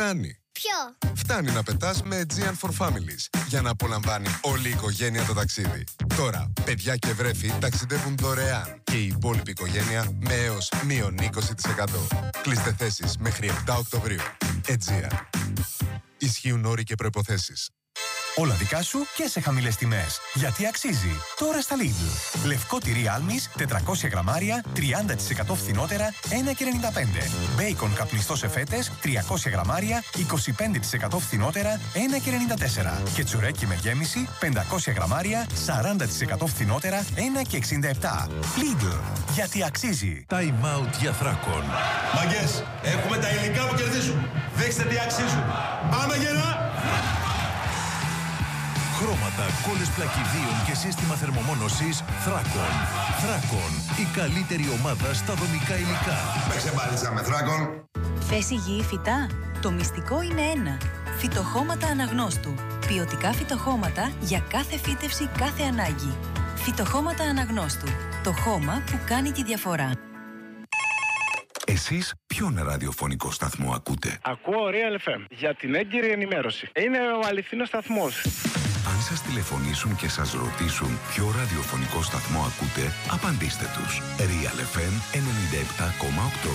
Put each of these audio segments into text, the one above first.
φτάνει. Ποιο? Φτάνει να πετάς με Aegean for Families για να απολαμβάνει όλη η οικογένεια το ταξίδι. Τώρα, παιδιά και βρέφη ταξιδεύουν δωρεάν και η υπόλοιπη οικογένεια με έως μείον 20%. Κλείστε θέσεις μέχρι 7 Οκτωβρίου. Aegean. Ισχύουν όροι και προϋποθέσεις. Όλα δικά σου και σε χαμηλές τιμές. Γιατί αξίζει. Τώρα στα Lidl. Λευκό τυρί άλμης, 400 γραμμάρια, 30% φθηνότερα, 1,95. Μπέικον καπνιστό σε φέτες, 300 γραμμάρια, 25% φθηνότερα, 1,94. Και τσουρέκι με γέμιση, 500 γραμμάρια, 40% φθηνότερα, 1,67. Lidl. Γιατί αξίζει. Time out για Θράκον. Μαγκές, έχουμε τα υλικά που κερδίζουν. Δείξτε τι αξίζουν. Πάμε γερά! Χρώματα, κόλλες πλακιδίων και σύστημα θερμομόνωσης Θράκον. Θράκον, η καλύτερη ομάδα στα δομικά υλικά. Παίξε μπάλιτσα με Θράκον. Θες υγιή φυτά? Το μυστικό είναι ένα. Φυτοχώματα Αναγνώστου. Ποιοτικά φυτοχώματα για κάθε φύτευση, κάθε ανάγκη. Φυτοχώματα Αναγνώστου. Το χώμα που κάνει τη διαφορά. Εσείς ποιον ραδιοφωνικό σταθμό ακούτε? Ακούω Real FM για την έγκυρη ενημέρωση. Είναι ο αληθινός σταθμός. Αν σας τηλεφωνήσουν και σας ρωτήσουν ποιο ραδιοφωνικό σταθμό ακούτε, απαντήστε τους. Real FM 97,8.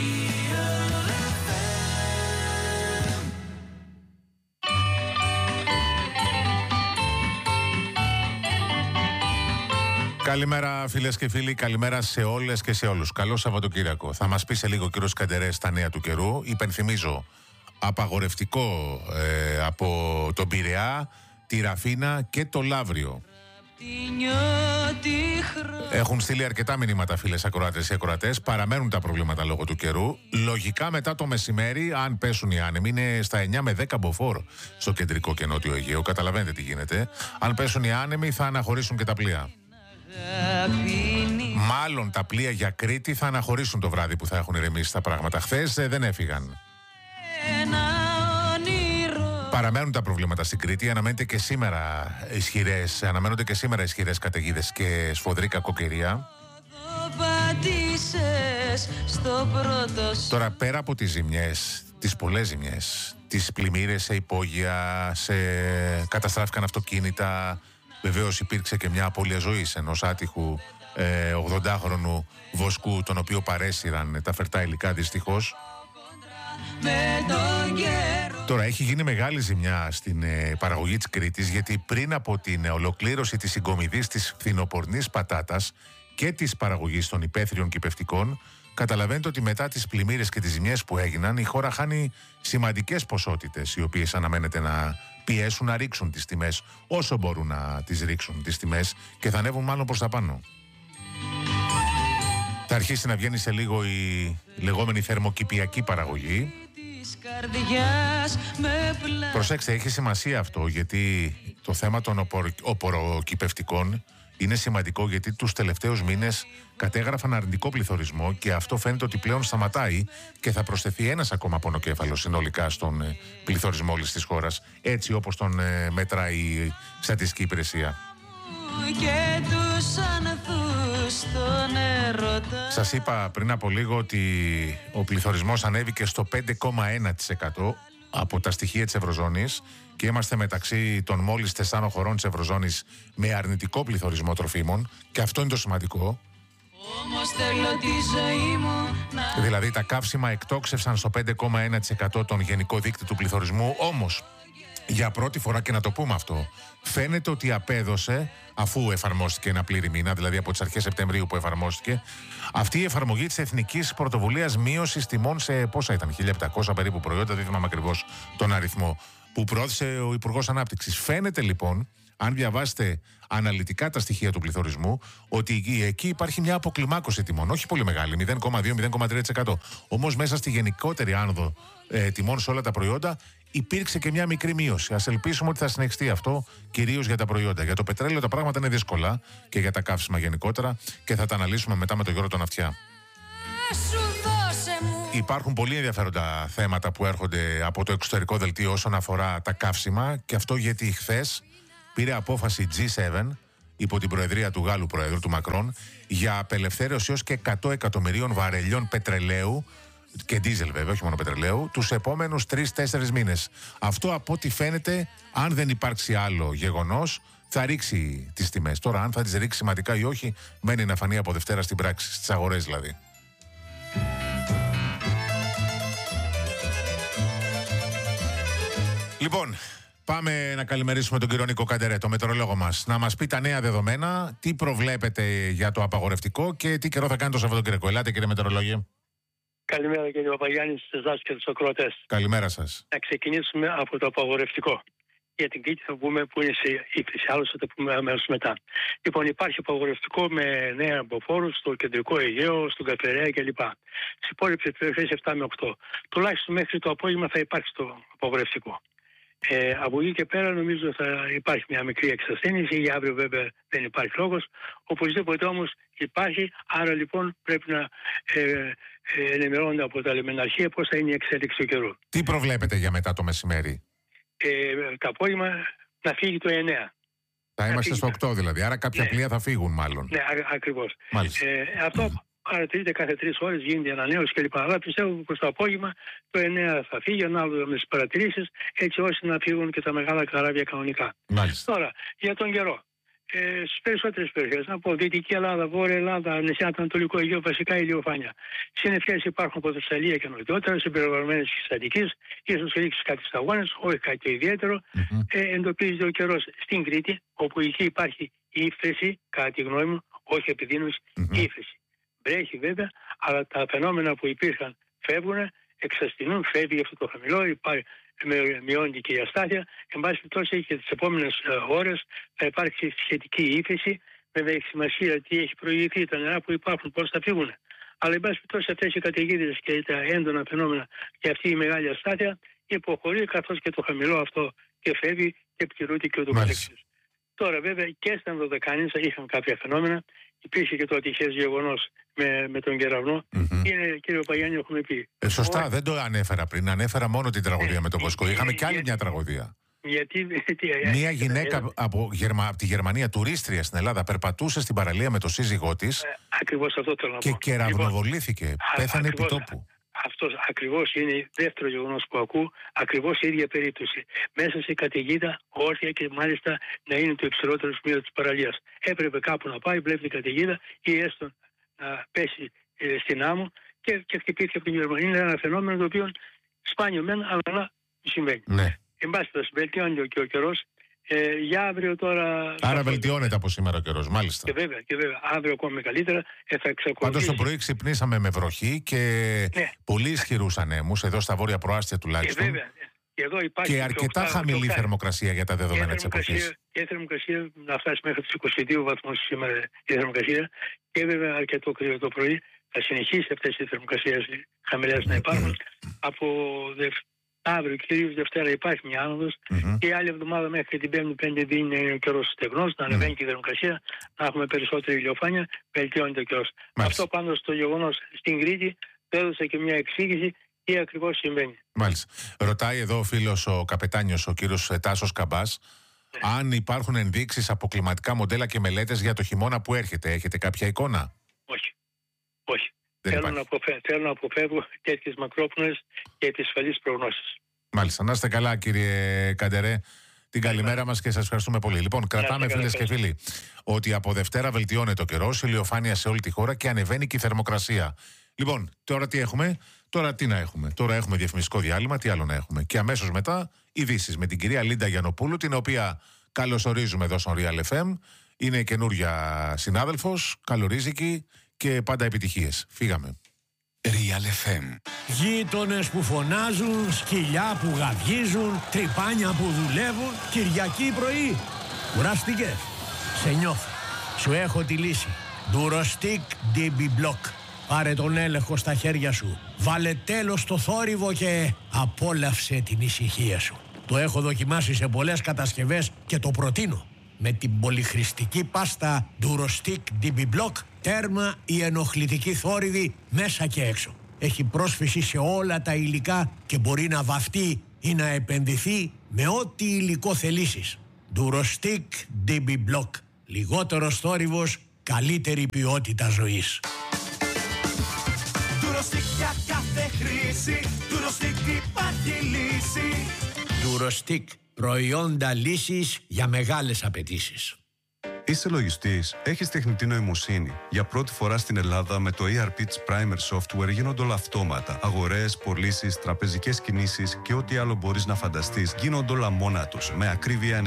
Καλημέρα φίλες και φίλοι, καλημέρα σε όλες και σε όλους. Καλό Σαββατοκύριακο. Θα μας πει σε λίγο ο κύριος Καντερές τα νέα του καιρού. Υπενθυμίζω, απαγορευτικό από τον Πειραιά, τη Ραφίνα και το Λαύριο. Έχουν στείλει αρκετά μηνύματα φίλες ακροατές και ακροατές. Παραμένουν τα προβλήματα λόγω του καιρού. Λογικά μετά το μεσημέρι, αν πέσουν οι άνεμοι, είναι στα 9 με 10 μποφόρ στο κεντρικό και νότιο Αιγαίο. Καταλαβαίνετε τι γίνεται. Αν πέσουν οι άνεμοι θα αναχωρήσουν και τα πλοία. Μάλλον τα πλοία για Κρήτη θα αναχωρήσουν το βράδυ που θα έχουν ηρεμήσει τα πράγματα. Χθες δεν έφυγαν. Παραμένουν τα προβλήματα στην Κρήτη. Αναμένονται και σήμερα ισχυρές καταιγίδες και σφοδρή κακοκαιρία. Τώρα πέρα από τις ζημιές, τις πολλές ζημιές, τις πλημμύρες σε υπόγεια, καταστράφηκαν αυτοκίνητα. Βεβαίως υπήρξε και μια απώλεια ζωής ενός άτυχου 80χρονου βοσκού, τον οποίο παρέσυραν τα φερτά υλικά δυστυχώς. Τώρα έχει γίνει μεγάλη ζημιά στην παραγωγή της Κρήτης, γιατί πριν από την ολοκλήρωση της συγκομιδής της φθινοπορνής πατάτας και της παραγωγής των υπαίθριων κυπευτικών, καταλαβαίνετε ότι μετά τις πλημμύρες και τις ζημιές που έγιναν, η χώρα χάνει σημαντικές ποσότητες, οι οποίες αναμένεται να πιέσουν να ρίξουν τις τιμές όσο μπορούν να τις ρίξουν τις τιμές, και θα ανέβουν μάλλον προς τα πάνω. Θα αρχίσει να βγαίνει σε λίγο η λεγόμενη θερμοκηπιακή παραγωγή. Προσέξτε, έχει σημασία αυτό, γιατί το θέμα των οπωροκυπευτικών είναι σημαντικό, γιατί τους τελευταίους μήνες κατέγραφαν αρνητικό πληθωρισμό και αυτό φαίνεται ότι πλέον σταματάει και θα προσθεθεί ένας ακόμα πονοκέφαλος συνολικά στον πληθωρισμό όλης της χώρας, έτσι όπως τον μετράει η Στατιστική Υπηρεσία. Σας είπα πριν από λίγο ότι ο πληθωρισμός ανέβηκε στο 5,1% από τα στοιχεία της Ευρωζώνης και είμαστε μεταξύ των μόλις 4 χωρών της Ευρωζώνης με αρνητικό πληθωρισμό τροφίμων, και αυτό είναι το σημαντικό. Δηλαδή τα καύσιμα εκτόξευσαν στο 5,1% τον γενικό δείκτη του πληθωρισμού, όμως για πρώτη φορά, και να το πούμε αυτό, φαίνεται ότι απέδωσε, αφού εφαρμόστηκε ένα πλήρη μήνα, δηλαδή από τις αρχές Σεπτεμβρίου που εφαρμόστηκε, αυτή η εφαρμογή της Εθνικής Πρωτοβουλίας Μείωσης Τιμών σε πόσα ήταν, 1.700 περίπου προϊόντα, δεν θυμάμαι ακριβώς τον αριθμό, που πρόθεσε ο Υπουργός Ανάπτυξης. Φαίνεται λοιπόν, αν διαβάσετε αναλυτικά τα στοιχεία του πληθωρισμού, ότι εκεί υπάρχει μια αποκλιμάκωση τιμών, όχι πολύ μεγάλη, 0,2-0,3%. Όμως μέσα στη γενικότερη άνοδο τιμών σε όλα τα προϊόντα υπήρξε και μια μικρή μείωση. Ας ελπίσουμε ότι θα συνεχιστεί αυτό, κυρίως για τα προϊόντα. Για το πετρέλαιο τα πράγματα είναι δύσκολα και για τα καύσιμα γενικότερα, και θα τα αναλύσουμε μετά με τον Γιώργο τον Αυτιά. Υπάρχουν πολύ ενδιαφέροντα θέματα που έρχονται από το εξωτερικό δελτίο όσον αφορά τα καύσιμα, και αυτό γιατί χθες πήρε απόφαση G7 υπό την προεδρία του Γάλλου Προέδρου, του Μακρόν, για απελευθέρωση έως και 100 εκατομμυρίων βαρελιών πετρελαίου και ντίζελ βέβαια, όχι μόνο πετρελαίου, τους επόμενους 3-4 μήνες. Αυτό από ό,τι φαίνεται, αν δεν υπάρξει άλλο γεγονός, θα ρίξει τις τιμές. Τώρα, αν θα τις ρίξει σημαντικά ή όχι, μένει να φανεί από Δευτέρα στην πράξη, στις αγορές δηλαδή. Λοιπόν, πάμε να καλημερίσουμε τον κύριο Νίκο Καντερέ, το μετεωρολόγο μας. Να μας πει τα νέα δεδομένα, τι προβλέπετε για το απαγορευτικό και τι καιρό θα κάνει το Σαββατοκύριακο. Ελάτε, κύριε μετεωρολόγε. Καλημέρα, κύριε Παπαγιάννη, σε εσάς και τους ακροατές. Καλημέρα σας. Να ξεκινήσουμε από το απαγορευτικό. Για την Κρήτη θα πούμε που είναι σε ύφεση, άλλωστε θα το πούμε αμέσως μετά. Λοιπόν, υπάρχει απαγορευτικό με νέα αμποφόρους στο κεντρικό Αιγαίο, στον Καφερέα κλπ. Στις υπόλοιπες περιοχές 7 με 8. Τουλάχιστον μέχρι το απόγευμα θα υπάρξει το απαγορευτικό. Από εκεί και πέρα νομίζω θα υπάρχει μια μικρή εξασθένηση. Για αύριο βέβαια δεν υπάρχει λόγος. Οπωσδήποτε όμως υπάρχει. Άρα λοιπόν πρέπει να ενημερώνονται από τα λιμεναρχεία πώς θα είναι η εξέλιξη του καιρού. Τι προβλέπετε για μετά το μεσημέρι? Το απόγευμα να φύγει το 9. Θα είμαστε στο 8 δηλαδή, άρα κάποια πλοία θα φύγουν μάλλον. Ναι, ακριβώς. Αυτό παρατηρείται κάθε 3 ώρες, γίνεται ανανέωση κλπ. Αλλά πιστεύω πως το απόγευμα το 9 θα φύγει, ανάλογα με τις παρατηρήσεις, έτσι ώστε να φύγουν και τα μεγάλα καράβια κανονικά. Μάλιστα. Τώρα, για τον καιρό. Στις περισσότερες περιοχές, να πω Δυτική Ελλάδα, Βόρεια Ελλάδα, νησιά του Ανατολικού Αιγαίου, βασικά ηλιοφάνεια. Συννεφιές υπάρχουν από Θεσσαλία και νοτιότερα, συμπεριλαμβανομένες της Αττικής, ίσως ρίξει κάτι σταγόνες, όχι κάτι ιδιαίτερο. Εντοπίζεται ο καιρός στην Κρήτη, όπου εκεί υπάρχει ύφεση, κατά τη γνώμη μου, όχι επιδείνωση, ύφεση. Βρέχει βέβαια, αλλά τα φαινόμενα που υπήρχαν φεύγουν, εξασθενούν, φεύγει αυτό το χαμηλό, μειώνεται και η αστάθεια. Εν πάση περιπτώσει και τις επόμενες ώρες θα υπάρξει σχετική ύφεση. Βέβαια έχει σημασία τι έχει προηγηθεί, τα νερά που υπάρχουν, πώς θα φύγουν. Αλλά εν πάση περιπτώσει αυτές οι καταιγίδες και τα έντονα φαινόμενα και αυτή η μεγάλη αστάθεια υποχωρεί, καθώς και το χαμηλό αυτό και φεύγει και επιτηρούνται και ούτω καθεξής. Τώρα βέβαια και στα Ενδοδεκάνησα είχαν κάποια φαινόμενα. Υπήρχε και το ατυχές γεγονός με τον κεραυνό. Είναι, κύριε Παγιάννη, έχουμε πει. Σωστά, δεν το ανέφερα πριν. Ανέφερα μόνο την τραγωδία με τον Βοσκό. Είχαμε κι άλλη μια τραγωδία. Μια γυναίκα από τη Γερμανία, τουρίστρια στην Ελλάδα, περπατούσε στην παραλία με τον σύζυγό της. Ακριβώς αυτό θέλω να πω. Και κεραυνοβολήθηκε. Πέθανε επί τόπου. Αυτό ακριβώς είναι δεύτερο γεγονός που ακούω, ακριβώς η ίδια περίπτωση. Μέσα σε καταιγίδα, όρθια και μάλιστα να είναι το υψηλότερο σημείο της παραλίας. Έπρεπε κάπου να πάει, βλέπει την καταιγίδα ή έστω να πέσει στην άμμο και χτυπήθηκε από την Γερμανία. Είναι ένα φαινόμενο το οποίο σπάνιο μεν, αλλά συμβαίνει. Ναι. Εν πάση περιπτώσει, βελτιώνει και ο καιρός. Για αύριο τώρα. Άρα βελτιώνεται από σήμερα ο καιρός, μάλιστα. Και βέβαια, αύριο ακόμη καλύτερα θα εξακολουθήσει. Πάντως το πρωί ξυπνήσαμε με βροχή και πολύ ισχυρούς ανέμους, εδώ στα βόρεια προάστια τουλάχιστον. Και βέβαια. Και αρκετά χαμηλή θερμοκρασία για τα δεδομένα της εποχής. Και η θερμοκρασία να φτάσει μέχρι τους 22 βαθμούς σήμερα η θερμοκρασία. Και βέβαια αρκετό κρύο το πρωί. Θα συνεχίσει αυτές οι θερμοκρασίες χαμηλές να υπάρχουν. Από αύριο, κυρίως Δευτέρα, υπάρχει μια άνοδος. Και άλλη εβδομάδα μέχρι την 5η είναι ο καιρός στεγνός, να ανεβαίνει και η θερμοκρασία, να έχουμε περισσότερη ηλιοφάνεια, βελτιώνεται ο καιρός. Αυτό πάντως το γεγονός στην Κρήτη έδωσε και μια εξήγηση τι ακριβώς συμβαίνει. Μάλιστα. Ρωτάει εδώ ο φίλος ο καπετάνιος, ο κύριος Τάσος Καμπάς, αν υπάρχουν ενδείξεις από κλιματικά μοντέλα και μελέτες για το χειμώνα που έρχεται. Έχετε κάποια εικόνα? Όχι. Θέλω να αποφεύγω τέτοιες μακρόπνοες και επισφαλείς προγνώσεις. Μάλιστα. Να είστε καλά, κύριε Καντερέ. Την καλημέρα μας και σας ευχαριστούμε πολύ. Λοιπόν, κρατάμε, φίλες και φίλοι, ότι από Δευτέρα βελτιώνεται ο καιρός, ηλιοφάνεια σε όλη τη χώρα και ανεβαίνει και η θερμοκρασία. Λοιπόν, τώρα τι έχουμε? Τώρα τι να έχουμε? Τώρα έχουμε διαφημιστικό διάλειμμα, τι άλλο να έχουμε? Και αμέσως μετά ειδήσεις με την κυρία Λίντα Γιαννοπούλου, την οποία καλωσορίζουμε εδώ στον Real FM. Είναι καινούρια συνάδελφος, καλορίζικη και πάντα επιτυχίες. Φύγαμε. Real FM. Γείτονες που φωνάζουν, σκυλιά που γαβγίζουν, τρυπάνια που δουλεύουν. Κυριακή πρωί. Κουράστηκες? Σε νιώθω. Σου έχω τη λύση. Durostic DB Block. Πάρε τον έλεγχο στα χέρια σου. Βάλε τέλος στο θόρυβο και απόλαυσε την ησυχία σου. Το έχω δοκιμάσει σε πολλές κατασκευές και το προτείνω. Με την πολυχρηστική πάστα Durostic DB Block, τέρμα η ενοχλητική θόρυβη μέσα και έξω. Έχει πρόσφυση σε όλα τα υλικά και μπορεί να βαφτεί ή να επενδυθεί με ό,τι υλικό θελήσεις. Durostic DB Block. Λιγότερος θόρυβος, καλύτερη ποιότητα ζωής. Durostic για κάθε χρήση. λύση. Ντουροστικ υπάρχει λύση. Ντουροστικ. Προϊόντα λύσης για μεγάλες απαιτήσεις. Είσαι λογιστής, έχεις τεχνητή νοημοσύνη. Για πρώτη φορά στην Ελλάδα με το ERP της Primer Software γίνονται όλα αυτόματα. Αγορές, πωλήσεις, τραπεζικές κινήσεις και ό,τι άλλο μπορείς να φανταστείς γίνονται όλα μόνα τους, με ακρίβεια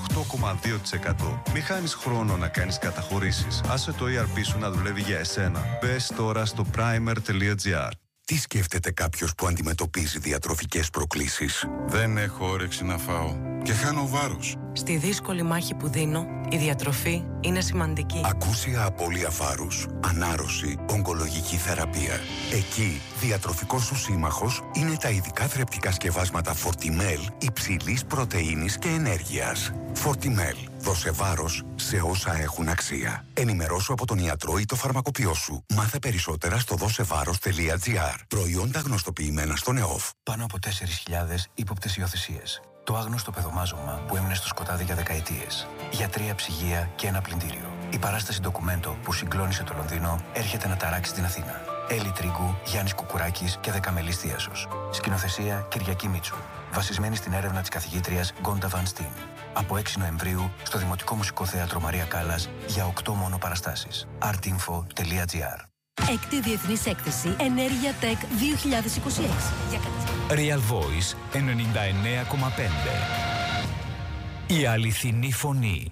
98,2%. Μη χάνεις χρόνο να κάνεις καταχωρήσεις. Άσε το ERP σου να δουλεύει για εσένα. Μπες τώρα στο primer.gr. Τι σκέφτεται κάποιος που αντιμετωπίζει διατροφικές προκλήσεις? Δεν έχω όρεξη να φάω και χάνω βάρος. Στη δύσκολη μάχη που δίνω, η διατροφή είναι σημαντική. Ακούσια απώλεια βάρους, ανάρρωση, ογκολογική θεραπεία. Εκεί, διατροφικός σου σύμμαχος είναι τα ειδικά θρεπτικά σκευάσματα Fortimel υψηλής πρωτεΐνης και ενέργειας. Fortimel. Δώσε βάρος σε όσα έχουν αξία. Ενημερώσου από τον ιατρό ή το φαρμακοποιό σου. Μάθε περισσότερα στο δώσεβάρος.gr. Προϊόντα γνωστοποιημένα στον ΕΟΦ. Πάνω από 4.000 ύποπτες υιοθεσίες. Το άγνωστο παιδομάζωμα που έμεινε στο σκοτάδι για δεκαετίες. Για 3 ψυγεία και ένα πλυντήριο. Η παράσταση ντοκουμέντο που συγκλώνησε το Λονδίνο έρχεται να ταράξει την Αθήνα. Έλλη Τρίγκου, Γιάννης Κουκουράκης και Δεκαμελής Θίασος. Σκηνοθεσία Κυριακή Μίτσου. Βασισμένη στην έρευνα της καθηγήτριας Γκόντα Βαν Στίν. Από 6 Νοεμβρίου στο Δημοτικό Μουσικό Θέατρο Μαρία Κάλλας για 8 μόνο παραστάσεις. artinfo.gr. Έκτη Διεθνής Έκθεση Ενέργεια Tech 2026. Real Voice 99,5. Η αληθινή φωνή.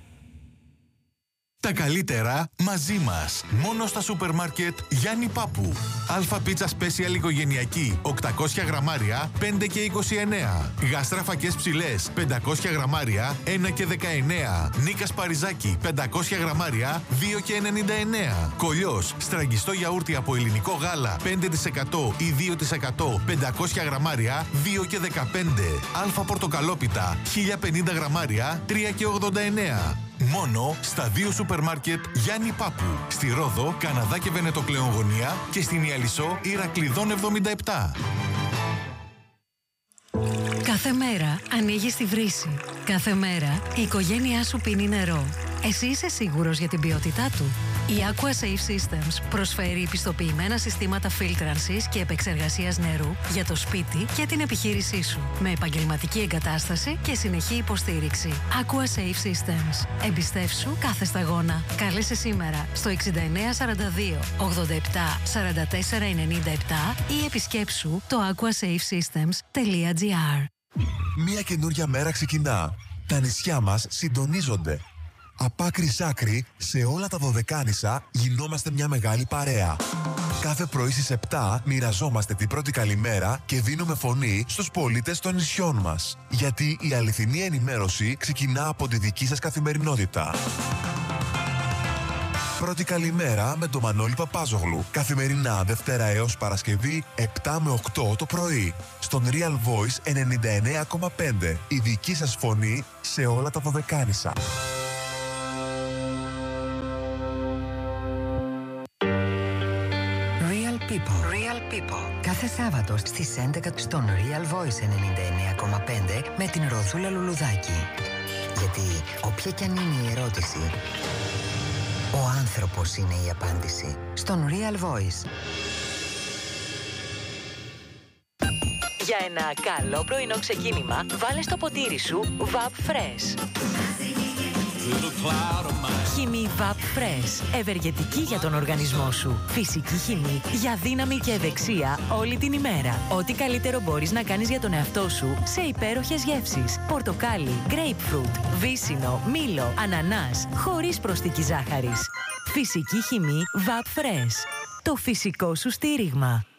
Τα καλύτερα μαζί μας. Μόνο στα σούπερ μάρκετ Γιάννη Πάπου. Αλφα πίτσα σπέσιαλ οικογενειακή 800 γραμμάρια 5 και 29. Γαστρά φακές ψηλές 500 γραμμάρια 1 και 19. Νίκας Παριζάκη 500 γραμμάρια 2 και 99. Κολλιός στραγγιστό γιαούρτι από ελληνικό γάλα 5% ή 2% 500 γραμμάρια 2 και 15. Αλφα πορτοκαλόπιτα 1050 γραμμάρια 3 και 89. Μόνο στα 2 σούπερ μάρκετ Γιάννη Πάπου. Στη Ρόδο, Καναδά και Βενετοκλεογωνία και στην Ιαλισσό Ηρακλειδών 77. Κάθε μέρα ανοίγεις τη βρύση. Κάθε μέρα η οικογένειά σου πίνει νερό. Εσύ είσαι σίγουρος για την ποιότητά του? Η Aqua Safe Systems προσφέρει πιστοποιημένα συστήματα φίλτρανσης και επεξεργασίας νερού για το σπίτι και την επιχείρησή σου, με επαγγελματική εγκατάσταση και συνεχή υποστήριξη. Aqua Safe Systems. Εμπιστεύσου κάθε σταγόνα. Κάλεσε σήμερα στο 6942 87 44 97 ή επισκέψου το aquasafesystems.gr. Μια καινούρια μέρα ξεκινά. Τα νησιά μας συντονίζονται. Από άκρη σ' άκρη, σε όλα τα Δωδεκάνησα γινόμαστε μια μεγάλη παρέα. Κάθε πρωί στις 7 μοιραζόμαστε την πρώτη καλημέρα και δίνουμε φωνή στους πολίτες των νησιών μας. Γιατί η αληθινή ενημέρωση ξεκινά από τη δική σας καθημερινότητα. Πρώτη καλημέρα με τον Μανώλη Παπάζογλου. Καθημερινά Δευτέρα έως Παρασκευή 7 με 8 το πρωί. Στον Real Voice 99,5. Η δική σας φωνή σε όλα τα Δωδεκάνησα. Real People. Κάθε Σάββατο στις 11 στον Real Voice 99,5 με την Ροδούλα Λουλουδάκη. Γιατί όποια κι αν είναι η ερώτηση, ο άνθρωπος είναι η απάντηση. Στον Real Voice. Για ένα καλό πρωινό ξεκίνημα, βάλε στο ποτήρι σου VAP Fresh. Χυμή VAP Fresh. Ευεργετική για τον οργανισμό σου. Φυσική χυμή για δύναμη και ευεξία όλη την ημέρα. Ό,τι καλύτερο μπορείς να κάνεις για τον εαυτό σου σε υπέροχες γεύσεις. Πορτοκάλι, grapefruit, βύσσινο, μήλο, ανανάς, χωρίς προσθήκη ζάχαρης. Φυσική χυμή VAP Fresh. Το φυσικό σου στήριγμα.